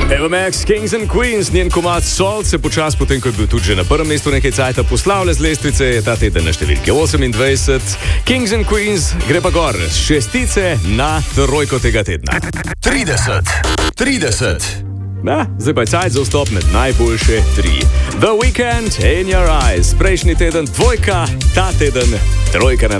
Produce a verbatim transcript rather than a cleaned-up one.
Eva Max, Kings and Queens, njen komad Salt se počas, potem ko je bil tudi že na prvem mestu nekaj cajta, poslavlja z lestvice, je ta teden na številki osemindvajset. Kings and Queens gre pa gor z šestice na trojko tega tedna. trideset, trideset. Na, zdaj pa je cajt za vstop med najboljše tri. The Weeknd, In Your Eyes, prejšnji teden dvojka, ta teden trojka na